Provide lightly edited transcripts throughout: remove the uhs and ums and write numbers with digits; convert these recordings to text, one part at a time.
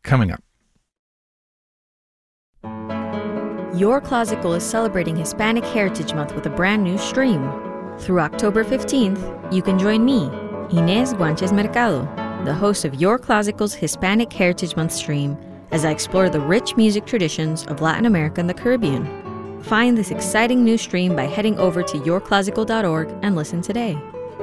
coming up. Your Classical is celebrating Hispanic Heritage Month with a brand new stream. Through October 15th, you can join me, Inés Guanches Mercado, the host of Your Classical's Hispanic Heritage Month stream, as I explore the rich music traditions of Latin America and the Caribbean. Find this exciting new stream by heading over to yourclassical.org and listen today.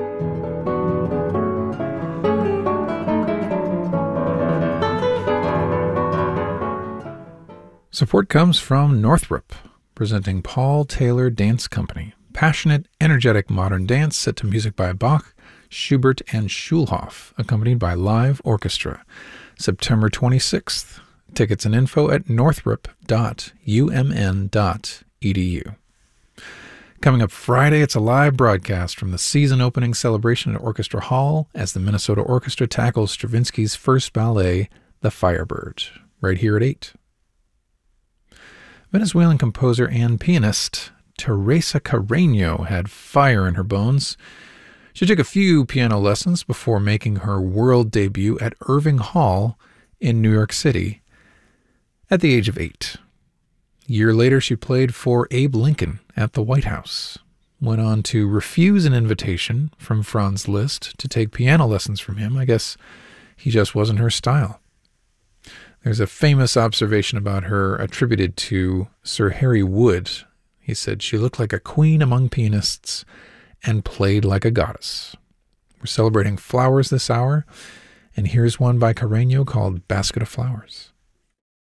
Support comes from Northrop, presenting Paul Taylor Dance Company. Passionate, energetic modern dance set to music by Bach, Schubert, and Schulhoff, accompanied by live orchestra. September 26th. Tickets and info at northrop.umn.edu. Coming up Friday, it's a live broadcast from the season opening celebration at Orchestra Hall as the Minnesota Orchestra tackles Stravinsky's first ballet, The Firebird, right here at 8. Venezuelan composer and pianist Teresa Carreño had fire in her bones. She took a few piano lessons before making her world debut at Irving Hall in New York City at the age of 8. A year later, she played for Abe Lincoln at the White House, went on to refuse an invitation from Franz Liszt to take piano lessons from him. I guess he just wasn't her style. There's a famous observation about her attributed to Sir Harry Wood. He said she looked like a queen among pianists and played like a goddess. We're celebrating flowers this hour, and here's one by Carreño called Basket of Flowers.